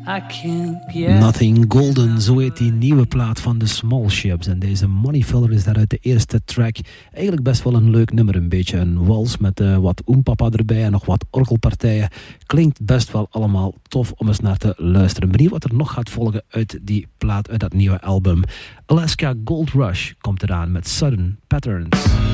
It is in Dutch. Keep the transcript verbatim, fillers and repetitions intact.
I can't get Nothing Golden, zo heet die nieuwe plaat van de Small Ships. En deze Money Filler is daaruit de eerste track. Eigenlijk best wel een leuk nummer. Een beetje een wals met uh, wat oompapa erbij en nog wat orgelpartijen. Klinkt best wel allemaal tof om eens naar te luisteren. Benieuwd wat er nog gaat volgen uit die plaat, uit dat nieuwe album. Alaska Gold Rush komt eraan met Sudden Patterns.